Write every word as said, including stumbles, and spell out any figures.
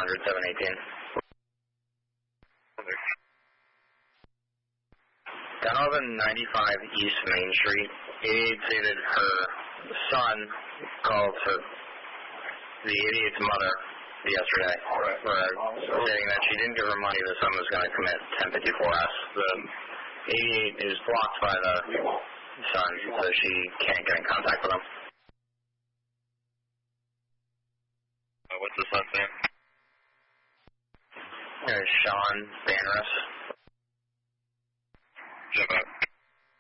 hundred, seven eighteen. Donovan ninety-five East Main Street. eighty-eight stated her son called her, the eighty-eight's mother, yesterday, right. for saying that she didn't give her money, the son was going to commit ten fifty-four S. The eighty-eight is blocked by the son, so she can't get in contact with him. Uh, what's the son's name? There's Sean Banris. Shut up.